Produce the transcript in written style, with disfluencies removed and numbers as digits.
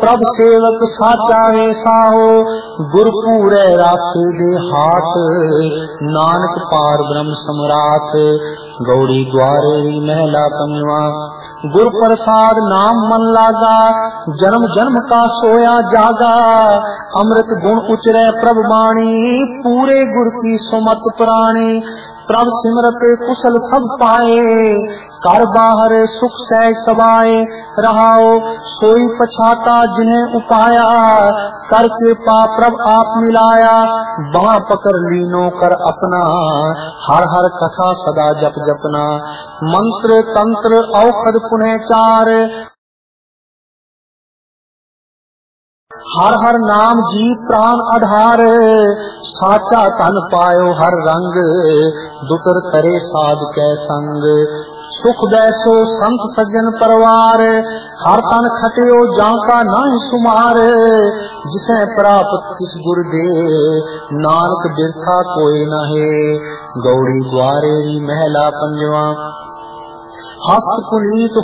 प्रभ सेवक साचा वे साहो, गुरपूरे राखे दे हाथ, नानक पार ब्रह्म सम्राट। गौड़ी द्वारे महला पंजवा, गुर प्रसाद नाम मन लागा, जन्म जन्म का सोया जागा। अमृत गुण उचरे प्रभ बाणी, पूरे गुर की सुमत प्राणी। प्रभ सिमरत कुशल सब पाए, कर बाहर सुख सहज सबाए। रहाओ सोई पछाता जिन्हें उपाया, कर कृपा प्रभ आप मिलाया। बाँ पकड़ लीनो कर अपना, हर हर कथा सदा जप जपना। मंत्र तंत्र औषध पुण्य चार, हर हर नाम जी प्राण आधार। साचा तन पायो हर रंग, दुतर करे साध कै संग। सुख बैसो संत सज्जन परवार, हर तन खटियो जाका नहीं सुमार। जिसे प्राप्त किस गुर दे, नानक बिरथा कोई नहे। गौड़ी द्वारे महला पंजवा, हस्त पुनीत